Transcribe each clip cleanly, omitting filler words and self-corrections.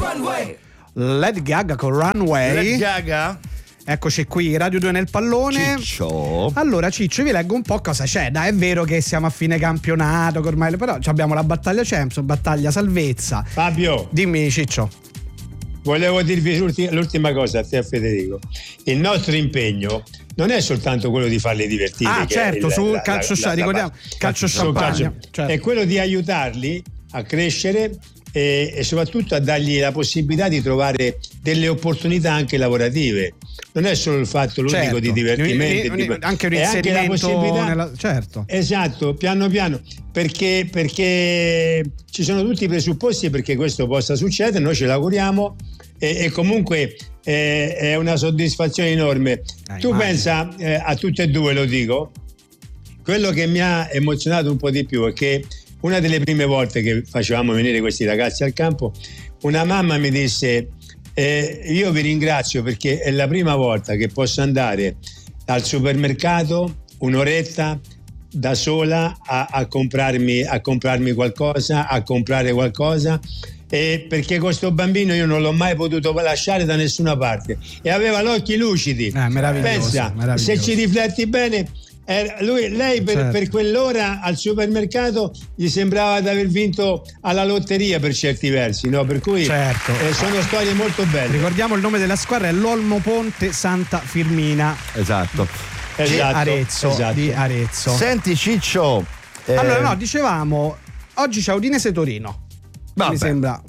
Lady Gaga con Runway. Lady Gaga. Eccoci qui, Radio 2 nel pallone. Ciccio. Allora Ciccio, vi leggo un po' cosa c'è. Dai, è vero che siamo a fine campionato, che ormai, però abbiamo la battaglia Champions, battaglia salvezza. Fabio, dimmi Ciccio. Volevo dirvi l'ultima cosa a te, a Federico. Il nostro impegno non è soltanto quello di farli divertire. Ah, certo, sul calcio, ricordiamo, calcio champagne. Certo. È quello di aiutarli a crescere e soprattutto a dargli la possibilità di trovare delle opportunità anche lavorative. Non è solo il fatto l'unico certo. di divertimento, anche un inserimento la possibilità, certo. Esatto, piano piano, perché ci sono tutti i presupposti perché questo possa succedere, noi ce l'auguriamo e comunque è una soddisfazione enorme. Tu pensa a tutte e due, lo dico, quello che mi ha emozionato un po' di più è che una delle prime volte che facevamo venire questi ragazzi al campo, una mamma mi disse io vi ringrazio perché è la prima volta che posso andare al supermercato un'oretta da sola a comprarmi qualcosa, a comprare qualcosa, perché questo bambino io non l'ho mai potuto lasciare da nessuna parte e aveva gli occhi lucidi. Pensa, se ci rifletti bene, lei per quell'ora al supermercato gli sembrava di aver vinto alla lotteria per certi versi, no? Per cui certo. Sono storie molto belle. Ricordiamo il nome della squadra, è l'Olmo Ponte Santa Firmina. Esatto. Di Arezzo. Senti Ciccio, allora no, dicevamo oggi c'è Udinese Torino. Mi sembra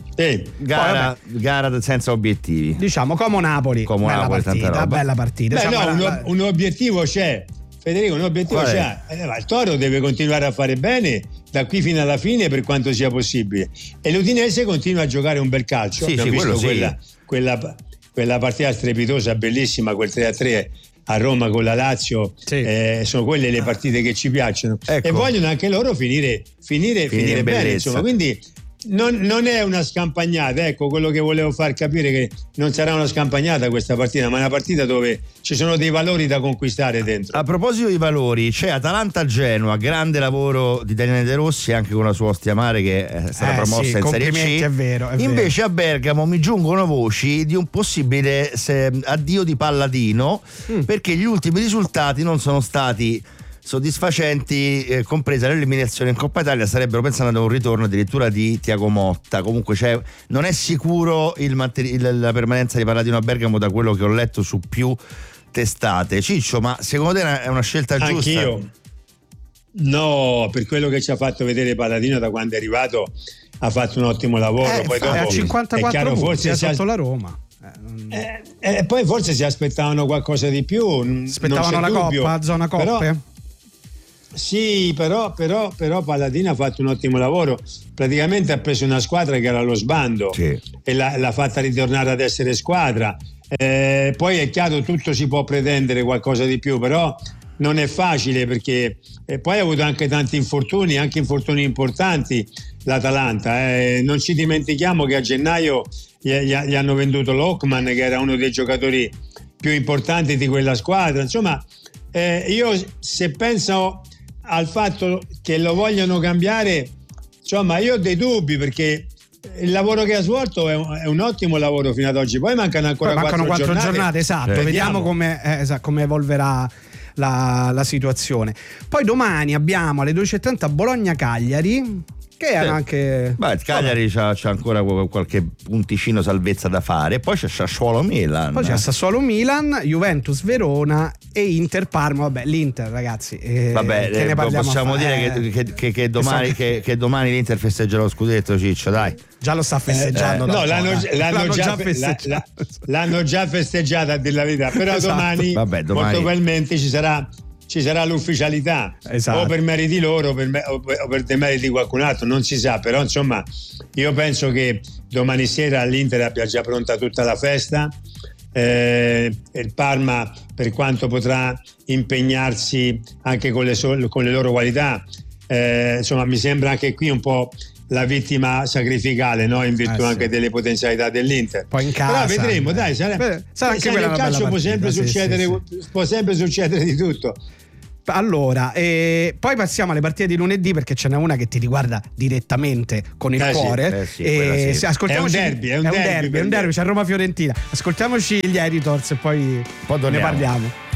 gara senza obiettivi, diciamo come Napoli, bella partita. Beh, un obiettivo c'è, Federico, un obiettivo c'è. Il Toro deve continuare a fare bene da qui fino alla fine per quanto sia possibile e l'Udinese continua a giocare un bel calcio. Abbiamo visto quella partita strepitosa, bellissima, quel 3-3 a Roma con la Lazio, sono quelle le partite che ci piacciono, e vogliono anche loro finire bene, insomma, quindi non è una scampagnata, ecco quello che volevo far capire, che non sarà una scampagnata questa partita, ma è una partita dove ci sono dei valori da conquistare dentro. A proposito di valori, c'è Atalanta-Genoa, grande lavoro di Daniele De Rossi anche con la sua Ostia Mare che è stata promossa in Serie C. È vero. Invece a Bergamo mi giungono voci di un possibile addio di Palladino perché gli ultimi risultati non sono stati soddisfacenti, compresa l'eliminazione in Coppa Italia. Sarebbero pensando a un ritorno addirittura di Tiago Motta. Comunque non è sicuro la permanenza di Palladino a Bergamo, da quello che ho letto su più testate. Ciccio, ma secondo te è una scelta giusta? Anch'io. No, per quello che ci ha fatto vedere Palladino da quando è arrivato, ha fatto un ottimo lavoro. Poi dopo a 54 è chiaro, punti, forse sotto la Roma. Poi forse si aspettavano qualcosa di più. Aspettavano la Coppa, zona Coppe. Sì, però Palladino ha fatto un ottimo lavoro. Praticamente ha preso una squadra che era allo sbando e l'ha fatta ritornare ad essere squadra. Poi è chiaro, tutto si può pretendere qualcosa di più, però non è facile perché poi ha avuto anche tanti infortuni, anche infortuni importanti l'Atalanta. Non ci dimentichiamo che a gennaio gli hanno venduto Lockman, che era uno dei giocatori più importanti di quella squadra. Insomma, io se penso al fatto che lo vogliono cambiare, insomma, io ho dei dubbi, perché il lavoro che ha svolto è un ottimo lavoro fino ad oggi. Poi mancano ancora 4 giornate. Esatto, vediamo come evolverà la situazione. Poi domani abbiamo alle 12:30 Bologna-Cagliari, che è anche il Cagliari c'ha ancora qualche punticino salvezza da fare. Poi c'è Sassuolo-Milan, Juventus Verona e Inter Parma. Vabbè, l'Inter, ragazzi, possiamo dire che domani l'Inter festeggia lo scudetto, Ciccio, dai. Già lo sta festeggiando. L'hanno già festeggiata, a dir la verità, però domani molto probabilmente ci sarà l'ufficialità, o per meriti loro o per demeriti di qualcun altro, non si sa, però insomma io penso che domani sera l'Inter abbia già pronta tutta la festa. Il Parma, per quanto potrà impegnarsi anche con le loro qualità, insomma mi sembra anche qui un po' la vittima sacrificale, no? In virtù anche delle potenzialità dell'Inter. Poi in casa, però vedremo, sarà anche nel calcio può sempre succedere di tutto. Allora, poi passiamo alle partite di lunedì, perché ce n'è una che ti riguarda direttamente con il cuore. Sì, ascoltiamoci, è un derby, c'è Roma-Fiorentina. Ascoltiamoci gli Editors e poi ne parliamo.